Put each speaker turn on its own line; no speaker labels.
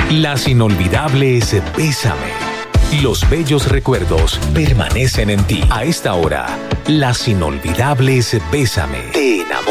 Las inolvidables Bésame. Los bellos recuerdos permanecen en ti. A esta hora, las inolvidables Bésame. Te enamorarán.